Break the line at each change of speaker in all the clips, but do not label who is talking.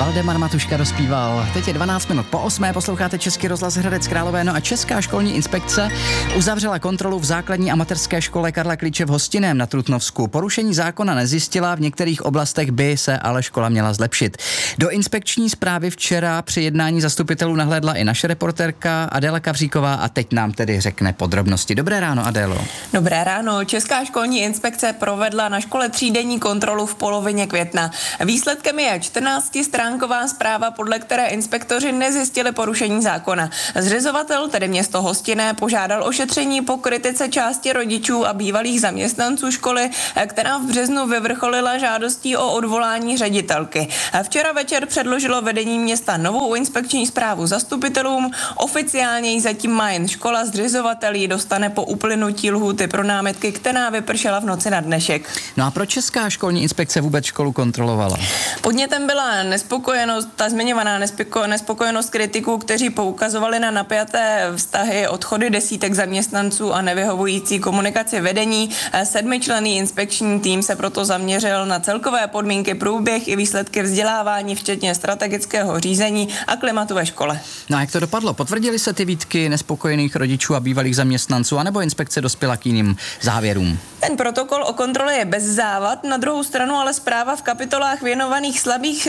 Valdemar Matuška rozpíval. Teď je 12 minut po 8. Posloucháte Český rozhlas Hradec Králové. No a Česká školní inspekce uzavřela kontrolu v základní a mateřské škole Karla Klíče v Hostinném na Trutnovsku. Porušení zákona nezjistila, v některých oblastech by se ale škola měla zlepšit. Do inspekční zprávy včera při jednání zastupitelů nahlédla i naše reportérka Adéla Kavříková a teď nám tedy řekne podrobnosti. Dobré ráno, Adélo.
Dobré ráno. Česká školní inspekce provedla na škole třídenní kontrolu v polovině května. Výsledkem je 14stránková zpráva, podle které inspektoři nezjistili porušení zákona. Zřizovatel, tedy město Hostinné, požádal o šetření po kritice části rodičů a bývalých zaměstnanců školy, která v březnu vyvrcholila žádostí o odvolání ředitelky. Včera večer předložilo vedení města novou inspekční zprávu zastupitelům. Oficiálně ji zatím má jen škola, zřizovatel ji dostane po uplynutí lhůty pro námitky, která vypršela v noci na dnešek.
No a proč Česká školní inspekce vůbec školu kontrolovala?
Podnětem byla nespokojenost, ta zmiňovaná nespokojenost kritiků, kteří poukazovali na napjaté vztahy, odchody desítek zaměstnanců a nevyhovující komunikaci vedení. 7členný inspekční tým se proto zaměřil na celkové podmínky, průběh i výsledky vzdělávání, včetně strategického řízení a klimatu ve škole.
No a jak to dopadlo? Potvrdily se ty výtky nespokojených rodičů a bývalých zaměstnanců, anebo inspekce dospěla k jiným závěrům?
Ten protokol o kontrole je bez závad, na druhou stranu ale zpráva v kapitolách věnovaných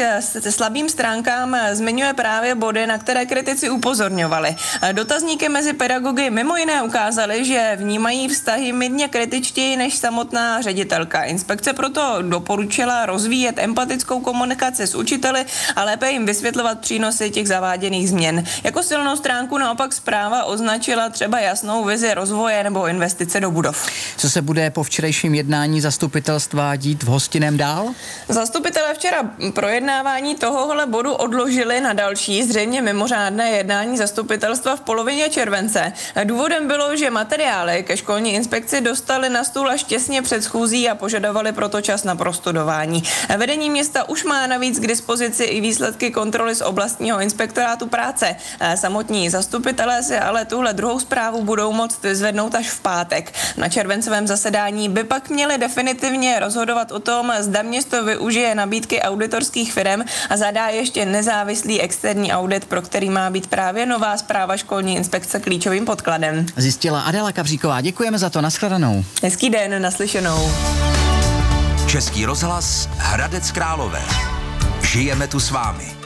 slabým stránkám zmiňuje právě body, na které kritici upozorňovali. Dotazníky mezi pedagogy mimo jiné ukázaly, že vnímají vztahy mírně kritičtěji než samotná ředitelka. Inspekce proto doporučila rozvíjet empatickou komunikaci s učiteli a lépe jim vysvětlovat přínosy těch zaváděných změn. Jako silnou stránku naopak zpráva označila třeba jasnou vizi rozvoje nebo investice do budov.
Co se bude po včerejším jednání zastupitelstva dít v Hostinném dál?
Zastupitelé včera projednávání tohohle bodu odložili na další, zřejmě mimořádné jednání zastupitelstva v polovině července. Důvodem bylo, že materiály ke školní inspekci dostali na stůl až těsně před schůzí a požadovali proto čas na prostudování. Vedení města už má navíc k dispozici i výsledky kontroly z oblastního inspektorátu práce. Samotní zastupitelé si ale tuhle druhou zprávu budou moct zvednout až v pátek. Na červencovém zasedání by pak měli definitivně rozhodovat o tom, zda město využije nabídky auditorských firem a zadá ještě nezávislý externí audit, pro který má být právě nová zpráva školní inspekce klíčovým podkladem.
Zjistila Adéla Kavříková. Děkujeme za to, nashledanou.
Hezký den, naslyšenou.
Český rozhlas Hradec Králové. Žijeme tu s vámi.